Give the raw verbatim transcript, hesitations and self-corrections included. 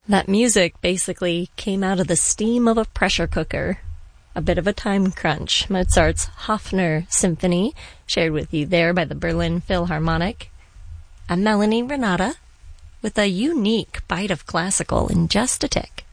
That music basically came out of the steam of a pressure cooker. A bit of a time crunch. Mozart's Hofner Symphony, shared with you there by the Berlin Philharmonic. A Melanie Renata, with a unique bite of classical in just a tick.